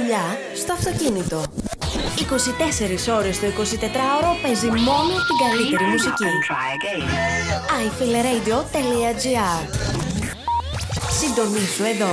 δουλειά, στο αυτοκίνητο. 24 ώρες το 24ωρο παίζει μόνο την καλύτερη μουσική. iFeelRadio.gr. Συντονίσου εδώ.